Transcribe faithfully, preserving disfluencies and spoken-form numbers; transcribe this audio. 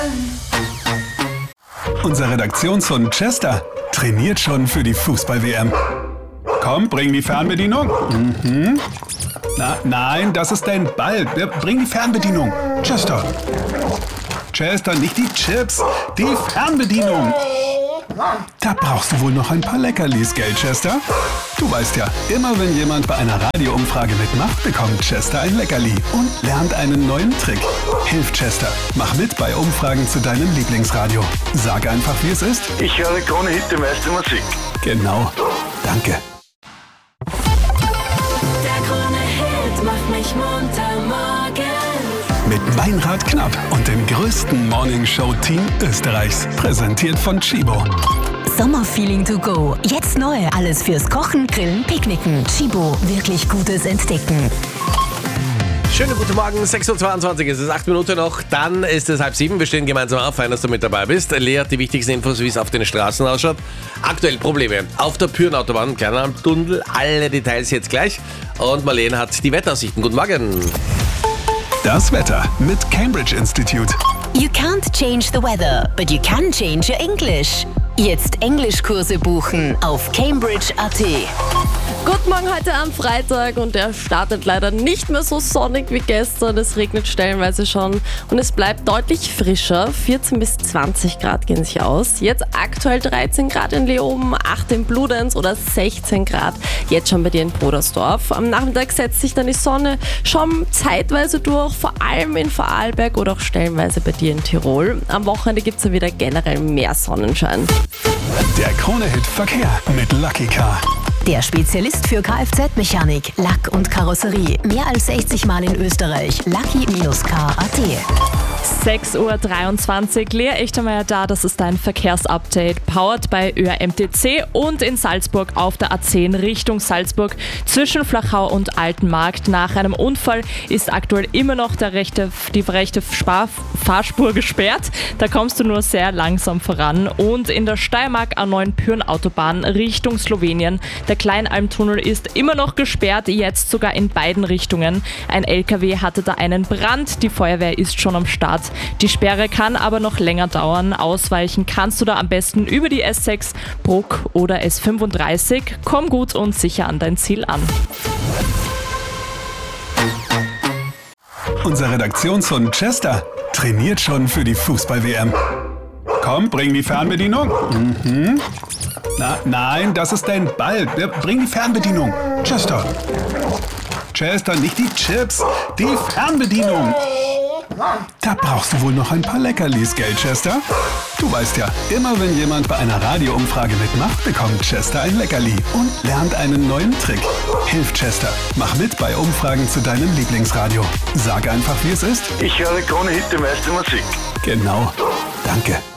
Unser Redaktionshund Chester trainiert schon für die Fußball-W M. Komm, bring die Fernbedienung. Mhm. Na, nein, das ist dein Ball. Bring die Fernbedienung. Chester. Chester, nicht die Chips, die Fernbedienung. Da brauchst du wohl noch ein paar Leckerlis, gell, Chester? Du weißt ja, immer wenn jemand bei einer Radioumfrage mitmacht, bekommt Chester ein Leckerli und lernt einen neuen Trick. Hilf Chester, mach mit bei Umfragen zu deinem Lieblingsradio. Sag einfach, wie es ist. Ich höre Krone Hit, die meiste Musik. Genau. Danke. Der Krone-Hit macht mich munter morgens. Mit Meinrad Knapp und dem größten Morning-Show-Team Österreichs. Präsentiert von Chibo. Sommerfeeling to go. Jetzt neu. Alles fürs Kochen, Grillen, Picknicken. Chibo. Wirklich gutes Entdecken. Schönen guten Morgen, sechs Uhr zweiundzwanzig, es ist acht Minuten noch, dann ist es halb sieben, wir stehen gemeinsam auf, fein, dass du mit dabei bist. Lea hat die wichtigsten Infos, wie es auf den Straßen ausschaut. Aktuell Probleme auf der Pürnautobahn, kleiner Tunnel, alle Details jetzt gleich. Und Marlene hat die Wetteraussichten. Guten Morgen. Das Wetter mit Cambridge Institute. You can't change the weather, but you can change your English. Jetzt Englischkurse buchen auf cambridge punkt a t. Guten Morgen heute am Freitag und der startet leider nicht mehr so sonnig wie gestern. Es regnet stellenweise schon und es bleibt deutlich frischer. vierzehn bis zwanzig Grad gehen sich aus. Jetzt aktuell dreizehn Grad in Leoben, acht in Bludenz oder sechzehn Grad jetzt schon bei dir in Brodersdorf. Am Nachmittag setzt sich dann die Sonne schon zeitweise durch, vor allem in Vorarlberg oder auch stellenweise bei dir in Tirol. Am Wochenende gibt es ja wieder generell mehr Sonnenschein. Der Krone-Hit Verkehr mit Lucky Car. Der Spezialist für Kfz-Mechanik, Lack und Karosserie. Mehr als sechzig Mal in Österreich. Lucky Car punkt a t. sechs Uhr dreiundzwanzig, Lea Echtermeier da, das ist dein Verkehrsupdate. Powered bei Ö R M T C und in Salzburg auf der A zehn Richtung Salzburg zwischen Flachau und Altenmarkt. Nach einem Unfall ist aktuell immer noch der rechte, die rechte Spar- Fahrspur gesperrt. Da kommst du nur sehr langsam voran. Und in der Steiermark A neun Pürnautobahn Richtung Slowenien. Der Kleinalmtunnel ist immer noch gesperrt, jetzt sogar in beiden Richtungen. Ein L K W hatte da einen Brand, die Feuerwehr ist schon am Start. Die Sperre kann aber noch länger dauern. Ausweichen kannst du da am besten über die S sechs, Bruck oder S fünfunddreißig. Komm gut und sicher an dein Ziel an. Unser Redaktionshund Chester trainiert schon für die Fußball-W M. Komm, bring die Fernbedienung. Mhm. Na, nein, das ist dein Ball. Bring die Fernbedienung. Chester. Chester, nicht die Chips, die Fernbedienung. Da brauchst du wohl noch ein paar Leckerlis, gell, Chester? Du weißt ja, immer wenn jemand bei einer Radioumfrage mitmacht, bekommt Chester ein Leckerli und lernt einen neuen Trick. Hilf Chester, mach mit bei Umfragen zu deinem Lieblingsradio. Sag einfach, wie es ist. Ich höre Krone Hit, die meiste Musik. Genau. Danke.